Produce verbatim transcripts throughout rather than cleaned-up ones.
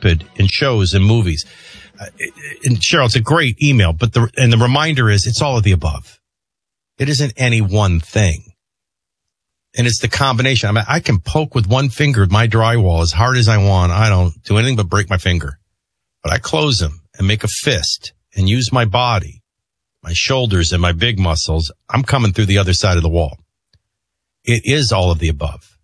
stupid in shows and movies. Uh, and Cheryl, it's a great email, but the, and the reminder is it's all of the above. It isn't any one thing. And it's the combination. I mean, I can poke with one finger my drywall as hard as I want. I don't do anything but break my finger. But I close them and make a fist and use my body, my shoulders and my big muscles. I'm coming through the other side of the wall. It is all of the above.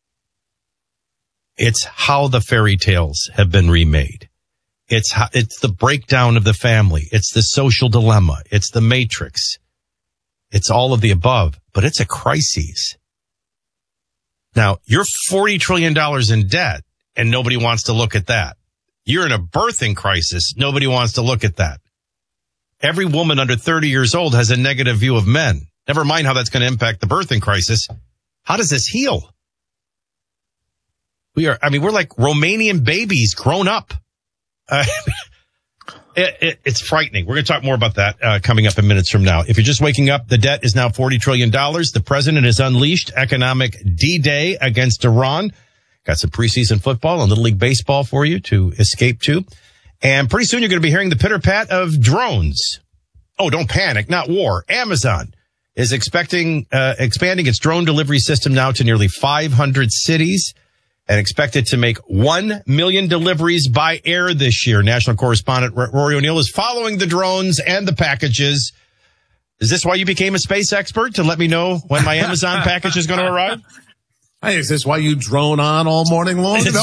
It's how the fairy tales have been remade. It's how, it's the breakdown of the family. It's the social dilemma. It's the Matrix. It's all of the above, but it's a crisis. Now, you're forty trillion dollars in debt, and nobody wants to look at that. You're in a birthing crisis. Nobody wants to look at that. Every woman under thirty years old has a negative view of men. Never mind how that's going to impact the birthing crisis. How does this heal? We are, I mean, we're like Romanian babies grown up. Uh, it, it, it's frightening. We're going to talk more about that uh, coming up in minutes from now. If you're just waking up, the debt is now forty trillion dollars. The president has unleashed economic D-Day against Iran. Got some preseason football and Little League Baseball for you to escape to. And pretty soon you're going to be hearing the pitter-pat of drones. Oh, don't panic. Not war. Amazon is expecting, uh, expanding its drone delivery system now to nearly five hundred cities and expected to make one million deliveries by air this year. National correspondent Rory O'Neill is following the drones and the packages. Is this why you became a space expert, to let me know when my Amazon package is going to arrive? Hey, is this why you drone on all morning long? No,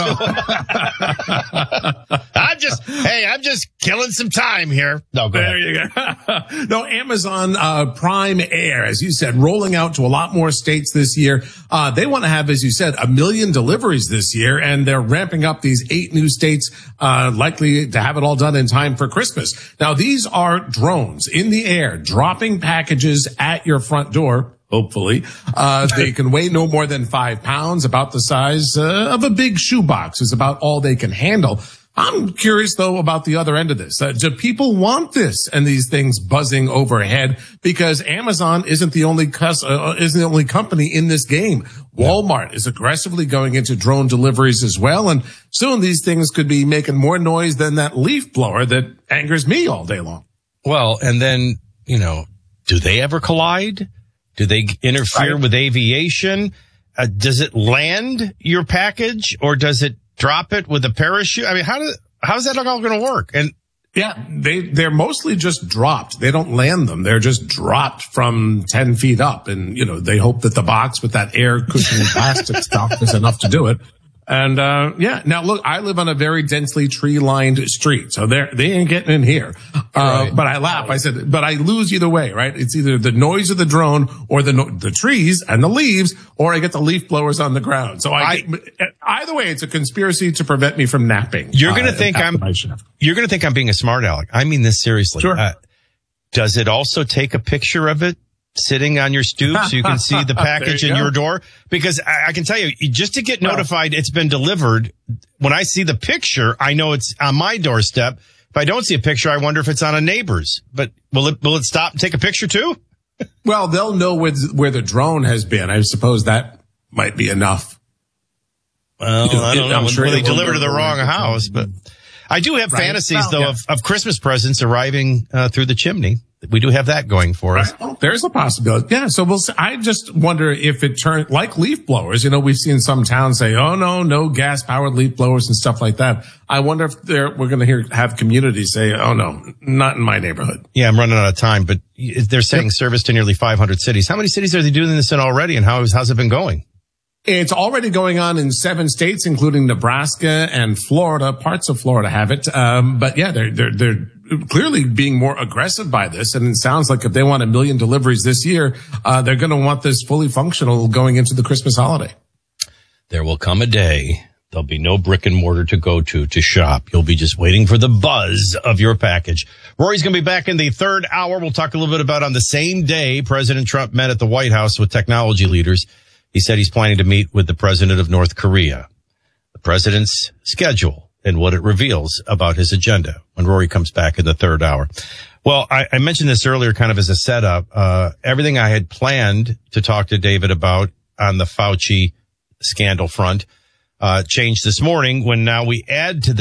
I don't know. I'm just, hey, I'm just killing some time here. No, go there ahead. you go. No, Amazon uh, Prime Air, as you said, rolling out to a lot more states this year. Uh, they want to have, as you said, a million deliveries this year, and they're ramping up these eight new states, uh, likely to have it all done in time for Christmas. Now, these are drones in the air, dropping packages at your front door. Hopefully, uh, they can weigh no more than five pounds, about the size uh, of a big shoebox is about all they can handle. I'm curious, though, about the other end of this. Uh, do people want this and these things buzzing overhead? Because Amazon isn't the only cus- uh, isn't the only company in this game. Walmart is aggressively going into drone deliveries as well. And soon these things could be making more noise than that leaf blower that angers me all day long. Well, and then, you know, do they ever collide? Do they interfere right. with aviation? Uh, does it land your package, or does it drop it with a parachute? I mean, how do, how's that all going to work? And yeah, they, they're mostly just dropped. They don't land them. They're just dropped from ten feet up. And, you know, they hope that the box with that air cushioning plastic stuff is enough to do it. And, uh, yeah, now look, I live on a very densely tree lined street, so they're, they ain't getting in here. Uh, right. But I laugh. I said, but I lose either way, right? It's either the noise of the drone or the, no- the trees and the leaves, or I get the leaf blowers on the ground. So I, I get, either way, it's a conspiracy to prevent me from napping. You're going to uh, think I'm, you're going to think I'm being a smart aleck. I mean this seriously. Sure. Uh, does it also take a picture of it sitting on your stoop so you can see the package you in go. your door? Because I, I can tell you, just to get notified it's been delivered, when I see the picture, I know it's on my doorstep. If I don't see a picture, I wonder if it's on a neighbor's. But will it, will it stop and take a picture too? Well, they'll know where, where the drone has been. I suppose that might be enough. Well, you know, I don't know. I'm sure they deliver to the wrong house, but I do have right. fantasies, well, though, yeah. of, of Christmas presents arriving uh, through the chimney. We do have that going for us. Well, there's a possibility. Yeah. So we'll see. I just wonder if it turned like leaf blowers. You know, we've seen some towns say, oh, no, no gas powered leaf blowers and stuff like that. I wonder if they're, we're going to hear, have communities say, oh, no, not in my neighborhood. Yeah. I'm running out of time, but they're saying yep. service to nearly five hundred cities. How many cities are they doing this in already, and how is, how's it been going? It's already going on in seven states, including Nebraska and Florida. Parts of Florida have it. Um, but yeah, they're, they're, they're clearly being more aggressive by this. And it sounds like if they want a million deliveries this year, uh, they're going to want this fully functional going into the Christmas holiday. There will come a day. There'll be no brick and mortar to go to, to shop. You'll be just waiting for the buzz of your package. Rory's going to be back in the third hour. We'll talk a little bit about on the same day President Trump met at the White House with technology leaders. He said he's planning to meet with the president of North Korea. The president's schedule and what it reveals about his agenda when Rory comes back in the third hour. Well, I, I mentioned this earlier kind of as a setup. Uh, everything I had planned to talk to David about on the Fauci scandal front, uh, changed this morning when now we add to the